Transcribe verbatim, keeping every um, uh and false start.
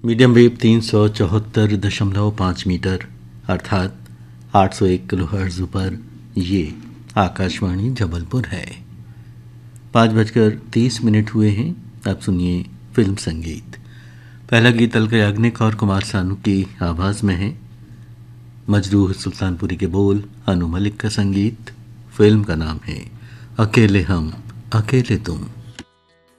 Medium wave तीन सौ चौहत्तर दशमलव पाँच मीटर अर्थात आठ सौ एक किलो हर्ट्ज पर ये आकाशवाणी जबलपुर है। पाँच बजकर तीस मिनट हुए हैं। अब सुनिए फिल्म संगीत। पहला गीत अलका याग्निक और कुमार सानू की आवाज़ में है। मजरूह सुल्तानपुरी के बोल, अनु मलिक का संगीत। फिल्म का नाम है अकेले हम अकेले तुम।